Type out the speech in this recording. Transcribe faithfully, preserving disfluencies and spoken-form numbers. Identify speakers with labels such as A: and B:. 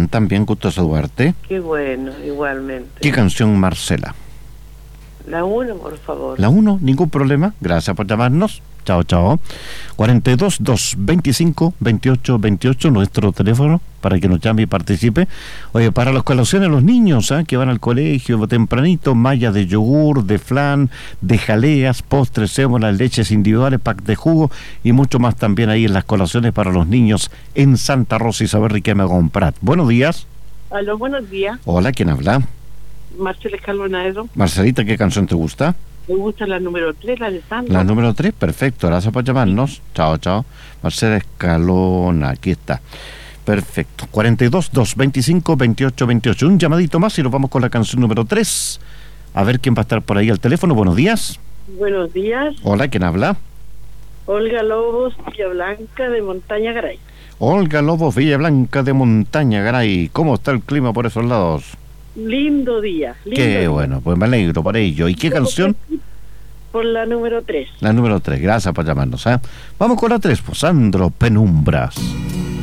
A: Bien, también gusto saludarte.
B: Qué bueno, igualmente.
A: ¿Qué canción, Marcela?
B: La uno, por favor.
A: La uno, ningún problema. Gracias por llamarnos. Chao, chao. cuarenta y dos, dos, veinticinco, veintiocho, veintiocho, nuestro teléfono para que nos llame y participe. Oye, para las colaciones, los niños ¿eh? que van al colegio tempranito, malla de yogur, de flan, de jaleas, postres, sémolas, leches individuales, pack de jugo y mucho más también ahí en las colaciones para los niños en Santa Rosa, Isabel Riquelme Comprat. Buenos días.
B: Aló, buenos días.
A: Hola, ¿quién habla?
B: Marcela Escalonado.
A: Marcelita, ¿qué canción te gusta?
B: Me gusta la número tres, la de Sandro.
A: La número tres, perfecto, gracias por llamarnos. Chao, chao. Marcela Escalona, aquí está. Perfecto. cuarenta y dos, dos, veinticinco, veintiocho, veintiocho. Un llamadito más y nos vamos con la canción número tres. A ver quién va a estar por ahí al teléfono. Buenos días.
B: Buenos días.
A: Hola, ¿quién habla?
B: Olga Lobos, Villa Blanca de Montaña Garay.
A: Olga Lobos, Villa Blanca de Montaña Garay. ¿Cómo está el clima por esos lados?
B: Lindo día. Lindo
A: Qué
B: día.
A: bueno, pues me alegro por ello. ¿Y qué canción?
B: Por la número tres.
A: La número tres, gracias por llamarnos. ¿eh? Vamos con la tres, pues Sandro Penumbras.